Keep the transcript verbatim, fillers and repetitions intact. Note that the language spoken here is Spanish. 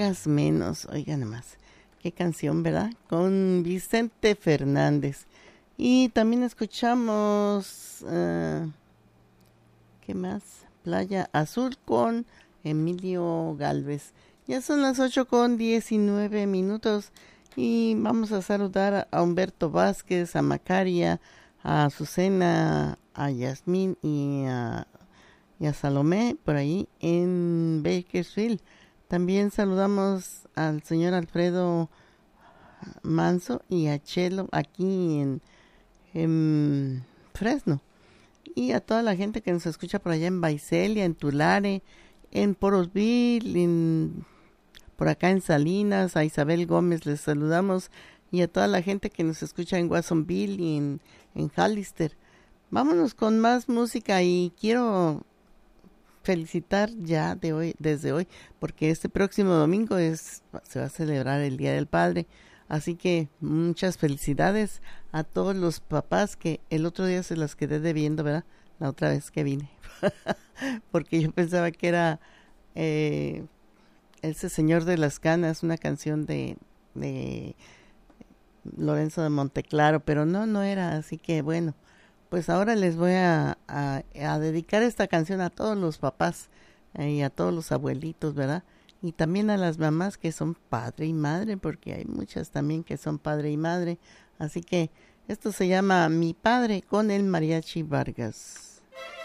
digas menos. Oigan nomás, qué canción, ¿verdad? Con Vicente Fernández. Y también escuchamos, uh, ¿qué más? Playa Azul con Emilio Galvez. Ya son las ocho con diecinueve minutos y vamos a saludar a Humberto Vázquez, a Macaria, a Azucena, a Yasmín y a, y a Salomé por ahí en Bakersfield. También saludamos al señor Alfredo Manso y a Chelo aquí en, en Fresno. Y a toda la gente que nos escucha por allá en Baicelia, en Tulare, en Porosville, en, por acá en Salinas, a Isabel Gómez les saludamos. Y a toda la gente que nos escucha en Watsonville y en, en Hollister. Vámonos con más música y quiero felicitar ya de hoy, desde hoy, porque este próximo domingo es, se va a celebrar el Día del Padre. Así que muchas felicidades a todos los papás que el otro día se las quedé debiendo, ¿verdad? La otra vez que vine. Porque yo pensaba que era eh, ese señor de las canas, una canción de, de Lorenzo de Monteclaro, pero no, no era. Así que bueno, pues ahora les voy a, a, a dedicar esta canción a todos los papás eh, y a todos los abuelitos, ¿verdad? Y también a las mamás que son padre y madre, porque hay muchas también que son padre y madre. Así que esto se llama Mi Padre con el Mariachi Vargas.